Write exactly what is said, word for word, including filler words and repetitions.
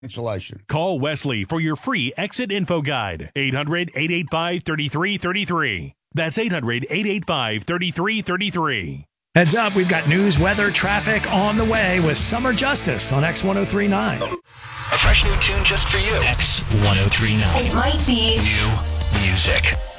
Insulation. Call Wesley for your free exit info guide. eight hundred, eight eight five, three three three three. That's eight hundred, eight eight five, three three three three. Heads up, we've got news, weather, traffic on the way with Summer Justice on X ten thirty-nine. A fresh new tune just for you. X ten thirty-nine. It might be new music.